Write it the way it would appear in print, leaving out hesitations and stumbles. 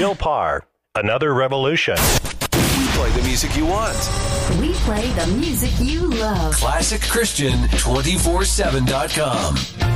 Jill Parr, Another Revolution. We play the music you want. We play the music you love. ClassicChristian247.com.